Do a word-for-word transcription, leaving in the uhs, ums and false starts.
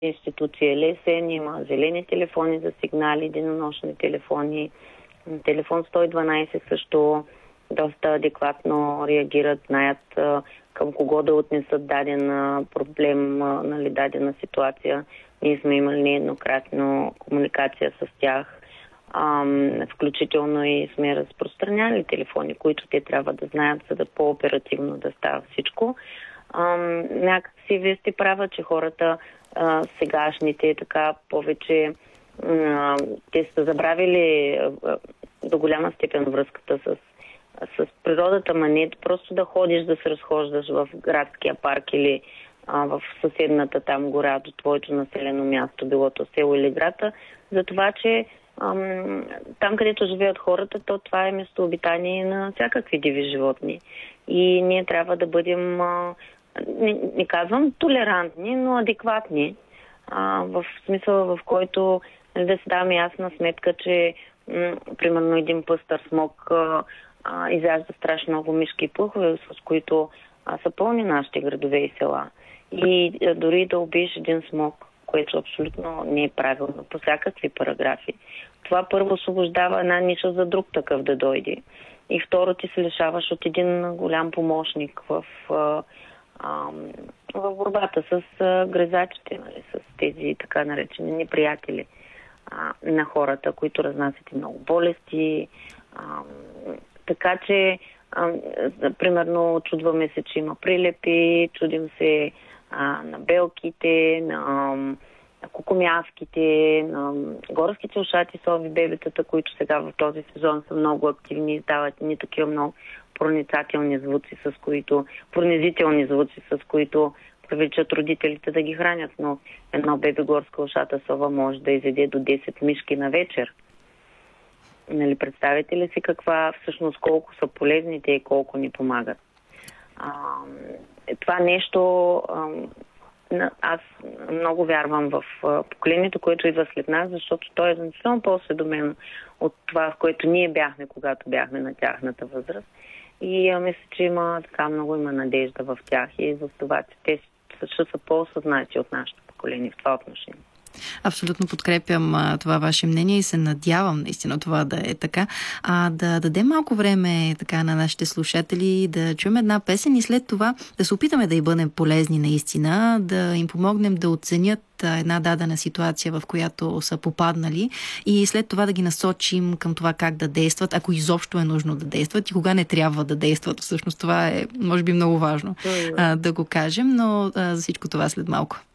институции е лесен, има зелени телефони за сигнали, денонощни телефони, телефон сто и дванайсет също доста адекватно реагират, знаят към кого да отнесат даден проблем, нали, дадена ситуация. Ние сме имали нееднократно комуникация с тях, ам, включително и сме разпространяли телефони, които те трябва да знаят, за да по-оперативно да става всичко. Ам, някакси вие сте права, че хората а, сегашните така повече а, те са забравили а, до голяма степен връзката с с природата, ма не просто да ходиш, да се разхождаш в градския парк или а, в съседната там гора до твоето населено място, билото село или града, за това, че ам, там, където живеят хората, то това е местообитание на всякакви диви животни. И ние трябва да бъдем, а, не, не казвам толерантни, но адекватни, а, в смисъл, в който да си даваме ясна сметка, че м, примерно един пъстър смок а, А, изяжда страшно много мишки и плъхове, с които а, са пълни нашите градове и села. И а, дори да убиеш един смок, което абсолютно не е правилно по всякакви параграфи, това първо освобождава една ниша за друг такъв да дойде. И второ, ти се лишаваш от един голям помощник в, а, а, в борбата с а, гризачите, нали, с тези така наречени неприятели а, на хората, които разнасят и много болести. А, Така че, а, примерно, чудваме се, че има прилепи, чудим се а, на белките, на, на кукумяските, на горските ушати сови бебетата, които сега в този сезон са много активни, издават ни такива много проницателни звуци, с които, пронизителни звуци, с които привличат родителите да ги хранят. Но едно бебе горска ушата сова може да изяде до десет мишки на вечер. Нали, представете ли си каква всъщност колко са полезните и колко ни помагат. А, това нещо а, аз много вярвам в поколението, което идва след нас, защото то е значително по-осведомено от това, в което ние бяхме, когато бяхме на тяхната възраст. И а, мисля, че има така много има надежда в тях и за това, че те също са по-осъзнати от нашето поколение в това отношение. Абсолютно подкрепям а, това ваше мнение и се надявам наистина това да е така. А да дадем малко време така на нашите слушатели да чуем една песен и след това да се опитаме да й бъдем полезни наистина, да им помогнем да оценят една дадена ситуация, в която са попаднали и след това да ги насочим към това как да действат, ако изобщо е нужно да действат и кога не трябва да действат. Всъщност това е, може би, много важно а, да го кажем, но а, за всичко това след малко.